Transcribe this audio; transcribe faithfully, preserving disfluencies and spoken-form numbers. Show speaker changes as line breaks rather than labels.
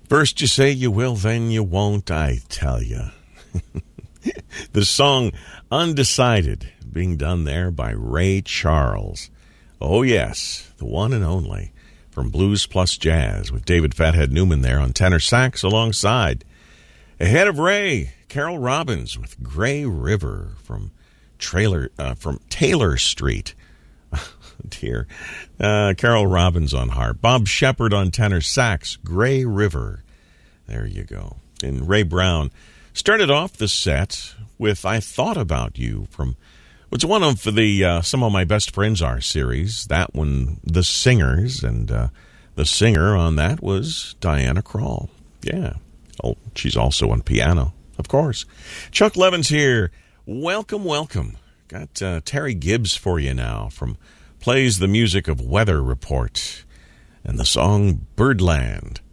First you say you will, then you won't, I tell you. The song Undecided, being done there by Ray Charles. Oh yes, the one and only, from Blues Plus Jazz, with David Fathead Newman there on tenor sax alongside. Ahead of Ray, Carol Robbins with Gray River from trailer uh, from Taylor Street. Dear. Uh, Carol Robbins on harp. Bob Shepard on tenor sax. Gray River. There you go. And Ray Brown started off the set with I Thought About You from what's one of the uh, Some of My Best Friends Are series. That one, The Singers. And uh, the singer on that was Diana Krall. Yeah. Oh, she's also on piano, of course. Chuck Levins here. Welcome, welcome. Got uh, Terry Gibbs for you now from Plays the Music of Weather Report and the song Birdland.